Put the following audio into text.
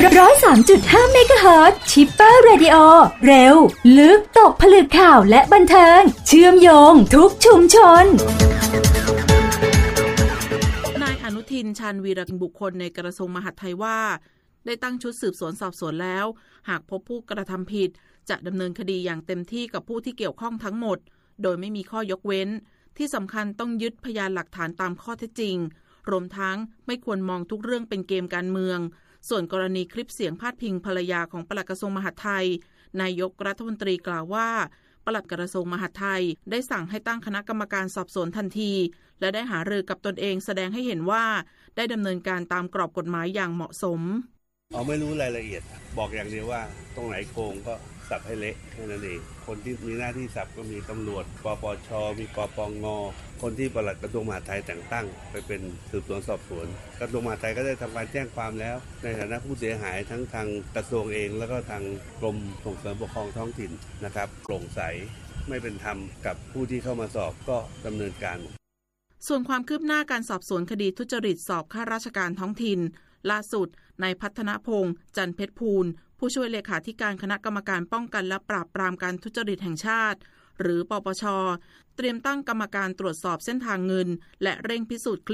103.5 เมกะเฮิรตซ์ชิปเปอร์เรดิโอเร็วลึกตกผลึกข่าวและบันเทิงเชื่อมโยงทุกชุมชนนายอนุทินชาญวีรบุคคลในกระทรวงมหาดไทยว่าได้ตั้งชุดสืบสวนสอบสวนแล้วหากพบผู้กระทำผิดจะดำเนินคดีอย่างเต็มที่กับผู้ที่เกี่ยวข้องทั้งหมดโดยไม่มีข้อยกเว้นที่สำคัญต้องยึดพยานหลักฐานตามข้อเท็จจริงรวมทั้งไม่ควรมองทุกเรื่องเป็นเกมการเมืองส่วนกรณีคลิปเสียงพาดพิงภรรยาของปลัดกระทรวงมหาดไทยนายกรัฐมนตรีกล่าวว่าปลัดกระทรวงมหาดไทยได้สั่งให้ตั้งคณะกรรมการสอบสวนทันทีและได้หารือกับตนเองแสดงให้เห็นว่าได้ดำเนินการตามกรอบกฎหมายอย่างเหมาะสมไม่รู้รายละเอียดบอกอย่างเดียวว่าตรงไหนโกงก็สับให้เละแค่นั้นเองคนที่มีหน้าที่สับก็มีตำรวจปปชมีปปงคนที่ปลัดกระทรวงมหาดไทยแต่งตั้งไปเป็นสืบสวนสอบสวนกระทรวงมหาดไทยก็ได้ทำการแจ้งความแล้วในฐานะผู้เสียหายทั้งทางกระทรวงเองแล้วก็ทางกรมส่งเสริมปกครองท้องถิ่นนะครับโปร่งใสไม่เป็นธรรมกับผู้ที่เข้ามาสอบก็ดำเนินการส่วนความคืบหน้าการสอบสวนคดีทุจริตสอบข้าราชการท้องถิ่นล่าสุดนายพัฒนพงษ์จันเพชรภูลผู้ช่วยเลขาธิการคณะกรรมการป้องกันและปราบปรามการทุจริตแห่งชาติหรือปปช.เตรียมตั้งกรรมการตรวจสอบเส้นทางเงินและเร่งพิสูจน์